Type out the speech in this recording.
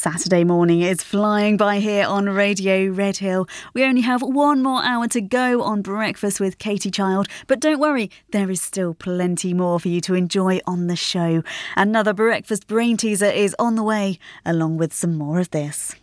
Saturday morning is flying by here on Radio Redhill. We only have 1 more hour to go on Breakfast with Katie Child, but don't worry, there is still plenty more for you to enjoy on the show. Another breakfast brain teaser is on the way, along with some more of this.